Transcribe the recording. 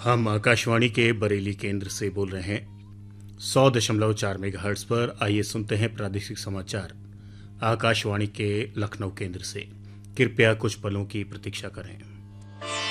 हम आकाशवाणी के बरेली केंद्र से बोल रहे हैं 100.4 मेगाहर्ट्ज पर। आइए सुनते हैं प्रादेशिक समाचार आकाशवाणी के लखनऊ केंद्र से। कृपया कुछ पलों की प्रतीक्षा करें।